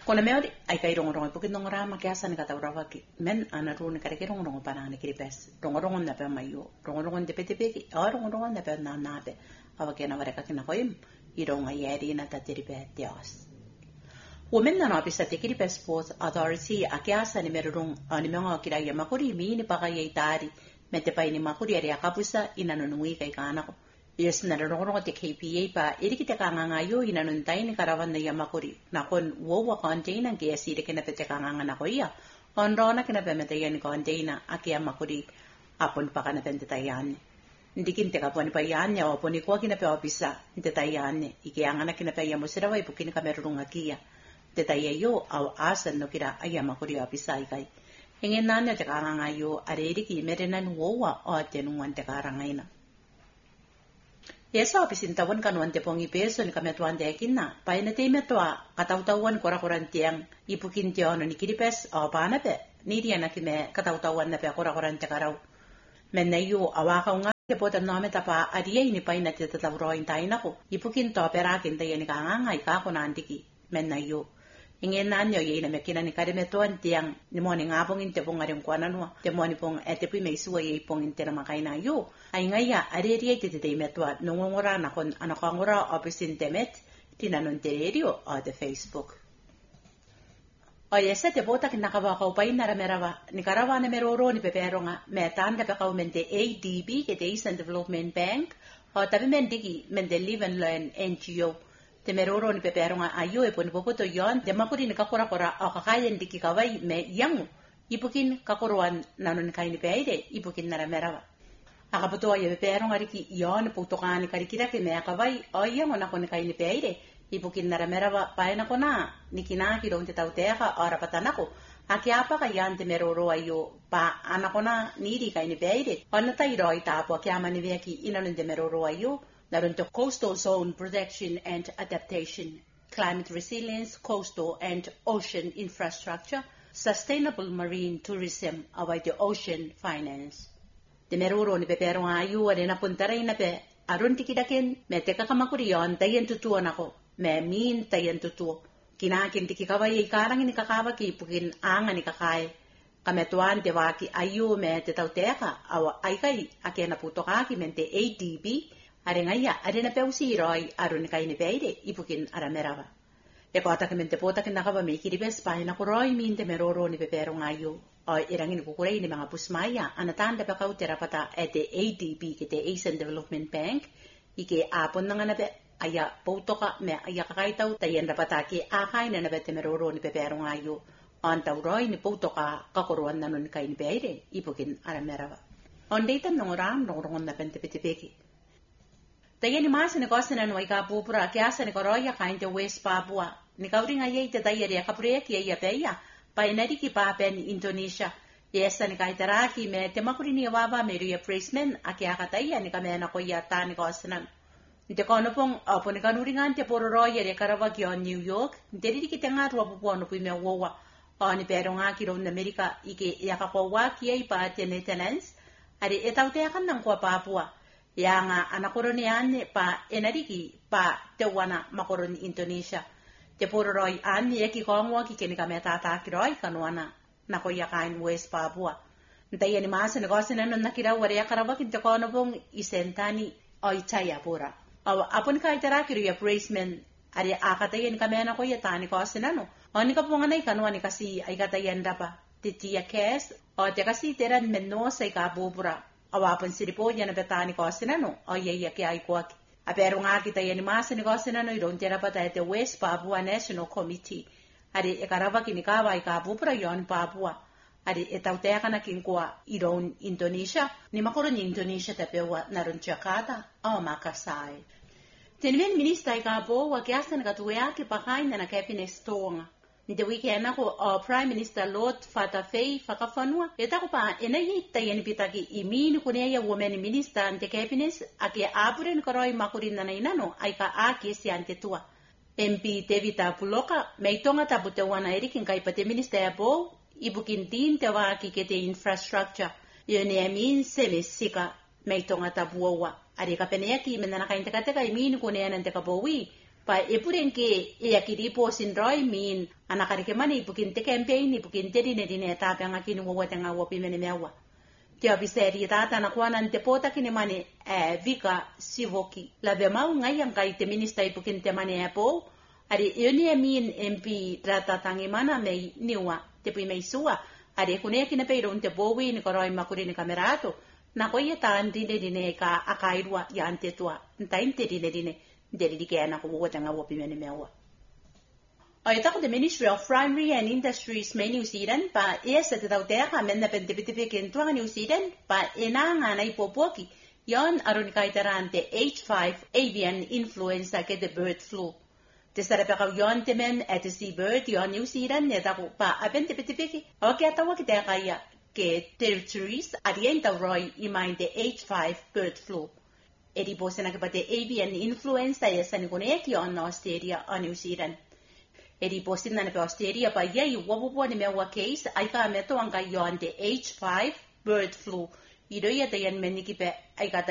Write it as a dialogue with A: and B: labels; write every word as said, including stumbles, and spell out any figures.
A: Kona meori ai kai rongorongo pukin nongorama kiasa ni kataurawa ki men ana rune kare ke rongorongo panane kiripes rongorongo na pe mayo rongorongo de pete peki a rongorongo na pe na nabe awa kena wareka kina koim ironga yeri na tatiripe tias women na opisa te kiripes sports authority a kiasa ni merung ani menga kira ya makuri mi ni paka ye tari mete pa ni makuri ari akapusa ina nunui kai kana ko yes na rongorongo te K P A pa iri kita kanganga yo ina nun tai ni karawan na yamakuri na kon wowa container ke asire kena te kanganga na ko iya on rona kena pe mete yan container aki yamakuri apon pa kana pente tayan ndikin te kaponi pa yan ya oponi ko kina pe opisa te tayan iki angana kena pe yamusira wa ipukin kamerunga kia te tayo au asan no kira ayamakuri opisa ikai ingen nanya te kanganga yo areri ki merenan wowa o tenungan te karangaina Yesa opisin tawon kanuan te pongi peso ni kametuan te kinna pa ina te metua katautawan kora-koran tiang ipukin te ono ni kiripes o paana pe ni dia na kime katautawan na pe kora-koran te karau menna yu awaka unga ke pota nome tapa adia ini pa ina te tatawroin taina ko ipukin to perakin te yani kanganga ika ko nantiki menna yu ingen nanyo ye ina mekina ni kare metuan tiang ni moni ngapong inte pong aring kuana no te moni pong ete pi mai suwa ye pong inte na makaina yu ai ngaya areri te te metua nongongora na kon anakangora opisin temet tinanon tererio o de Facebook o yesa te bota ki nakawa ka upain na ramerawa ni karawa na meroro ni peperonga me tanda pe kaumente A D B ke te Eastern Development Bank o tabi mendiki mende Live and Learn N G O te meroro ni peperonga ayo e poni popoto yon te makuri ni kakora kora o kakayen diki kawai me yangu ipukin kakoroan nanon kaini peaire ipukin na ramerawa akaputo ye peperonga riki yon putokani karikira ke me akawai o yangu na koni kaini peaire ipukin na ramerawa paena kona nikina ki ron te tauteaka ora patanako akiapa ka yan te meroro ayo pa anakona niri kaini peaire ona tairo itapo akiama ni veki inanon te meroro ayo naron to Coastal Zone Protection and Adaptation, Climate Resilience, Coastal and Ocean Infrastructure, Sustainable Marine Tourism, away the Ocean Finance. Te meruro ni pepero ayu ade na puntaray na pe aron tikidakin me te kakamakuriyon tayen tutuo nako me min tayen tutuo kinakin tikikaway ikarang ni kakawa ki pukin anga ni kakay kametuan te waki ayu me te tauteka awa ay kay ake na puto kaki mente A D B Arengaya, arena peusi roi arun kaini peide, ipukin aramerawa. E kota kamente pota kinakawa me kiribes pa na kuroi minte meroro ni peperong ayo. O irangin kukurei ni mga pusmaya, anatanda pa kau terapata ete A D B kite Asian Development Bank, ike apon nga nape, aya pautoka me aya kakaitaw, tayan rapata ki akay na nape te meroro ni peperong ayo. Antaw roi ni pautoka kakuruan na nun kaini peide, ipukin aramerawa. On daytan nung oram, nung rongon na pentipitipiki. Taya ni masa ni kosa na nuay kapupura, kiasa ni koroya kainte West Papua. Ni kauring ayay te taya ria kapure ki ay apeya, pa inari ki papen Indonesia. Yesa ni kaitaraki me temakuri ni awaba me ria Prisman, aki akataya ni kamena ko yata ni kosa na. Nite kono pong, opo ni kanuringan te poro roya ria karawagi on New York, nite ri ki tenga tuwa pupuano pui me wowa. O ni pero nga ki ron Amerika, ike yakakowa ki ay pa te Netherlands, ari etaw te akan ng kwa Papua. Yang anakoroni ane pa enariki pa te wana makoroni Indonesia te puro roi ane eki kongwa ki keni kameta ta kiroi kanwana nako yakain West Papua ntai ani masa negosyo na nakira wari yakarawa kinte kono pong isentani oi chaya pura aw apon kai tara kiru ya praisement ari akatayen kamena ko yatani ko sinano oni ka ponga nai kanwani kasi ay katayen dapa titiya kes o te kasi teran menno sai ka bubura awapon siripo yan betani ko sinano o yeya ki ay ko apero nga kita yan masa ni ko sinano iron tera pata ete West Papua National Committee ari ekarawa kinikawa ay ka bubura yon Papua ari etautea kana kinkua iron Indonesia ni makoron Indonesia tapewa naron Jakarta o Makassar tenven minister ka po wa kiasa na katuya ki pakain na cabinet stonga ni de weekend ako o Prime Minister Lord Fatafei fakafanua eta ko pa enayi tayen pitaki imini kuneya women minister ante cabinet ake apuren koroi makurin na inano ay ka aki si ante tua M P Tevita Puloka meitonga tabute wana erikin kai pate minister po ibukin tin te wa ki kete infrastructure yone amin semesika meitonga tabuwa ari ka peneki menana kain teka teka imini kuneya nante kabowi Pa epuren ke yakiripo sinroi min anakarike mani ipukin te campaign ipukin te dine dine tapi ang akin wo wata nga wo pimene mewa. Tia biseri tata na kuanan te pota kini mani eh, vika sivoki. Labe mau ngayang kai te minista ipukin te mani apo. Ari yoni e min M P rata tangi mana mei niwa te pui mei sua. Ari kune kina peiro un te bowi ni koroi makuri ni kamerato. Na koye taan dine dine ka akairua ya ante tua. Ntain te dine dine. Dere di kaya na kuwata nga wo pimene mewa. Ay tako the Ministry of Primary and Industries may New Zealand pa yes at daw teka men na pentipitipikin tuwa New Zealand pa ina nga na ipopoki yon aron kaitarante H five avian influenza ke the bird flu. Tesara pa yon temen at seabird yon New Zealand ne tako pa apentipitipiki. Okay atawa kita kaya ke territories arienta roy imain the H five bird flu. Edi po sa nakapate avian influenza ya sa nikoneki on Australia o New Zealand. Edi po sin na nape Australia pa yay wabubo ni mewa case ay ka meto ang kayon de H five bird flu. Ido ya tayan menikipe ay kata